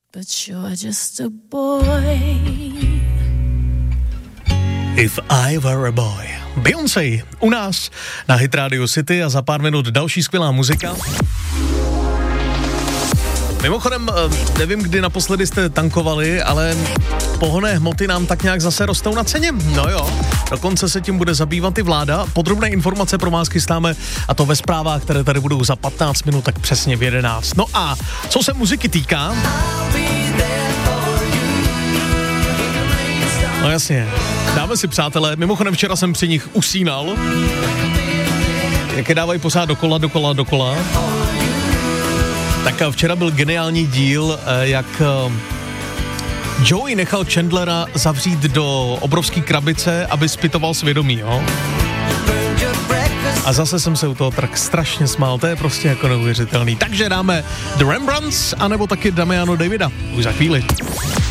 but you're just a boy. If I Were a Boy. Beyoncé u nás na Hit Radio City a za pár minut další skvělá muzika. Mimochodem, nevím, kdy naposledy jste tankovali, ale pohonné hmoty nám tak nějak zase rostou na ceně. No jo, dokonce se tím bude zabývat i vláda. Podrobné informace pro vás chystáme, a to ve zprávách, které tady budou za 15 minut, tak přesně v 11. No a co se muziky týká... No jasně, dáme si, přátelé, mimochodem včera jsem při nich usínal, jak je dávají pořád dokola. Tak včera byl geniální díl, jak Joey nechal Chandlera zavřít do obrovský krabice, aby zpytoval svědomí, jo? A zase jsem se u toho tak strašně smál, to je prostě jako neuvěřitelný. Takže dáme The Rembrandts, anebo taky Damiano Davida, už za chvíli.